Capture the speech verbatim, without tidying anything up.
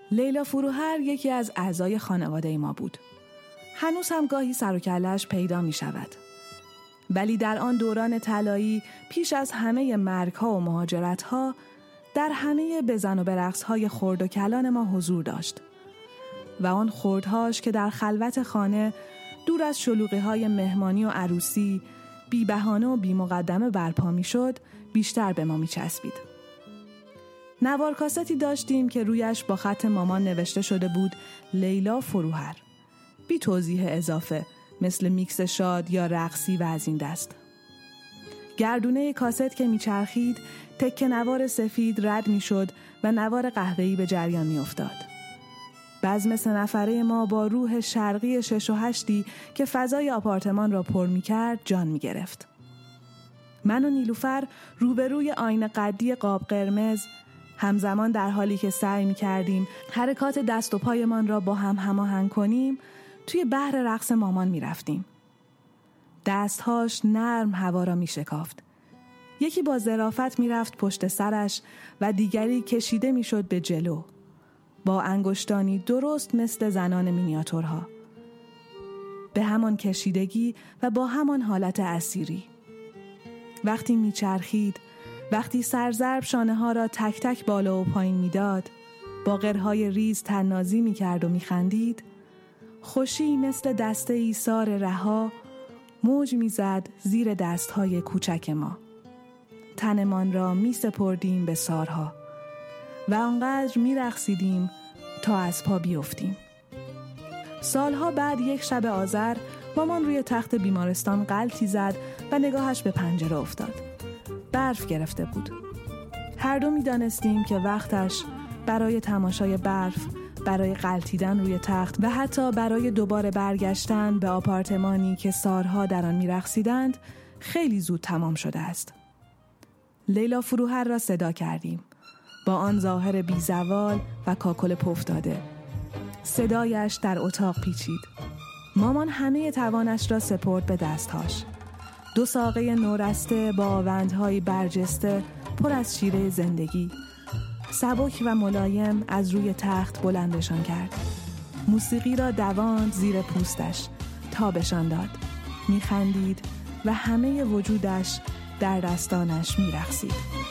لیلا فروهر یکی از اعضای خانواده ما بود. هنوز هم گاهی سر و کله‌اش پیدا می شود. ولی در آن دوران طلایی پیش از همه مرگ‌ها و مهاجرت‌ها در همه بزن و برقص‌های خرد و کلان ما حضور داشت. و آن خردهاش که در خلوت خانه دور از شلوغی‌های مهمانی و عروسی بی بهانه و بی مقدمه برپا می‌شد، بیشتر به ما می‌چسبید. نوار کاستی داشتیم که رویش با خط مامان نوشته شده بود لیلا فروهر، بی توضیح اضافه، مثل میکس شاد یا رقصی و از این دست. گردونه کاست که میچرخید، تکه نوار سفید رد میشد و نوار قهوه‌ای به جریان میافتاد. بزم سه نفره ما با روح شرقی شش و هشتی که فضای آپارتمان را پر میکرد جان میگرفت. من و نیلوفر روبروی آینه قدی قاب قرمز، همزمان در حالی که سعی میکردیم حرکات دست و پایمان را با هم هماهنگ کنیم، توی بحر رقص مامان میرفتیم. دستهاش نرم هوا را میشکافت. یکی با ظرافت میرفت پشت سرش و دیگری کشیده میشد به جلو، با انگشتانی درست مثل زنان مینیاتورها، به همان کشیدگی و با همان حالت اسیری. وقتی میچرخید، وقتی سرزرب شانه ها را تک تک بالا و پایین میداد، با قرهای ریز طنازی میکرد و میخندید، خوشی مثل دسته ایثار رها موج میزد زیر دستهای کوچک ما. تنمان را میسپردیم به سارها و آنقدر میرقصیدیم تا از پا بیفتیم. سالها بعد یک شب آذر مامان روی تخت بیمارستان غلطی زد و نگاهش به پنجره افتاد. برف گرفته بود. هر دو میدانستیم که وقتش برای تماشای برف، برای غلطیدن روی تخت و حتی برای دوباره برگشتن به آپارتمانی که سارها در آن میرقصیدند خیلی زود تمام شده است. لیلا فروهر را صدا کردیم، با آن ظاهر بی‌زوال و کاکل پف داده. صدایش در اتاق پیچید. مامان همه توانش را سپرد به دستهاش. دو ساقه نورسته با آوندهای برجسته پر از شیره زندگی، سبک و ملایم از روی تخت بلندشان کرد. موسیقی را دواند زیر پوستش، تابشان داد. میخندید و همه وجودش در دستانش میرقصید.